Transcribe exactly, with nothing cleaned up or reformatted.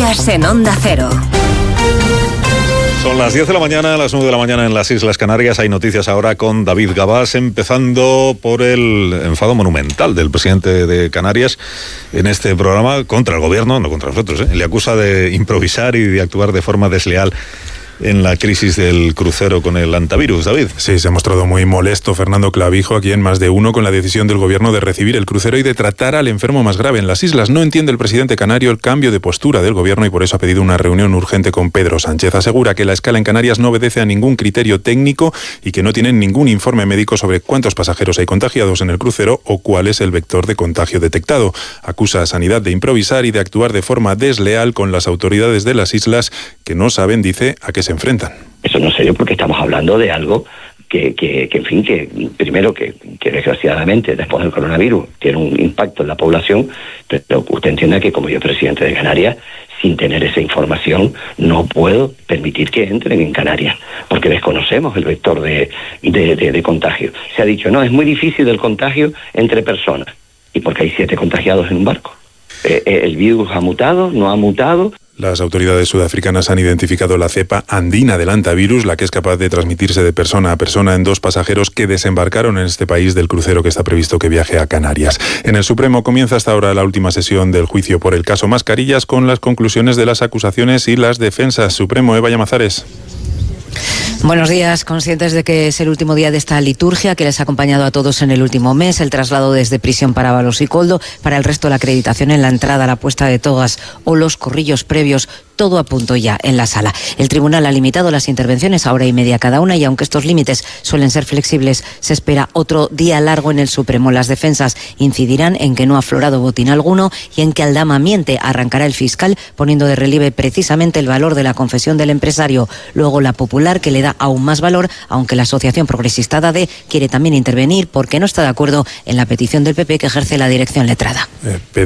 Noticias en Onda Cero. Son las diez de la mañana, las nueve de la mañana en las Islas Canarias. Hay noticias ahora con David Gabás, empezando por el enfado monumental del presidente de Canarias en este programa contra el gobierno, no contra nosotros, ¿eh? Le acusa de improvisar y de actuar de forma desleal en la crisis del crucero con el hantavirus. David. Sí, se ha mostrado muy molesto Fernando Clavijo, aquí en Más de Uno, con la decisión del gobierno de recibir el crucero y de tratar al enfermo más grave en las islas. No entiende el presidente canario el cambio de postura del gobierno y por eso ha pedido una reunión urgente con Pedro Sánchez. Asegura que la escala en Canarias no obedece a ningún criterio técnico y que no tienen ningún informe médico sobre cuántos pasajeros hay contagiados en el crucero o cuál es el vector de contagio detectado. Acusa a Sanidad de improvisar y de actuar de forma desleal con las autoridades de las islas que no saben, dice, a qué se enfrentan. Eso no es serio porque estamos hablando de algo que, que, que en fin, que primero que, que desgraciadamente después del coronavirus tiene un impacto en la población, pero usted entienda que como yo presidente de Canarias, sin tener esa información, no puedo permitir que entren en Canarias, porque desconocemos el vector de, de, de, de contagio. Se ha dicho, no, es muy difícil el contagio entre personas, y porque hay siete contagiados en un barco. Eh, el virus ha mutado, no ha mutado. Las autoridades sudafricanas han identificado la cepa andina del hantavirus, la que es capaz de transmitirse de persona a persona en dos pasajeros que desembarcaron en este país del crucero que está previsto que viaje a Canarias. En el Supremo comienza hasta ahora la última sesión del juicio por el caso Mascarillas, con las conclusiones de las acusaciones y las defensas. Supremo, Eva Llamazares. Buenos días, conscientes de que es el último día de esta liturgia que les ha acompañado a todos en el último mes, el traslado desde prisión para Ábalos y Koldo, para el resto la acreditación en la entrada, la puesta de togas o los corrillos previos, todo a punto ya en la sala. El tribunal ha limitado las intervenciones a hora y media cada una y aunque estos límites suelen ser flexibles, se espera otro día largo en el Supremo. Las defensas incidirán en que no ha aflorado botín alguno y en que Aldama miente. Arrancará el fiscal poniendo de relieve precisamente el valor de la confesión del empresario. Luego la popular, que le da aún más valor, aunque la Asociación Progresista D A D E quiere también intervenir porque no está de acuerdo en la petición del P P que ejerce la dirección letrada. Eh,